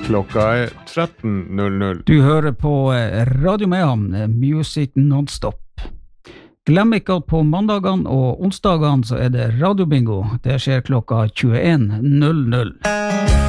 Klokka 13.00. Du hører på Radio Mehamn, Music Non-Stop. Glem ikke at på mandagene og onsdagene så det radiobingo. Det skjer klokka 21.00.